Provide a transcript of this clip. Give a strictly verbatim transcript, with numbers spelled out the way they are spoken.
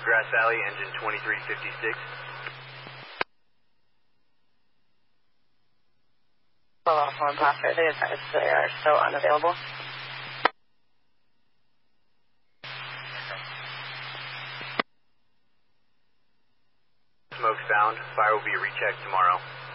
Grass Valley, engine twenty-three fifty-six. Well, on Blaster, they are still unavailable. Smoke found. Fire will be rechecked tomorrow.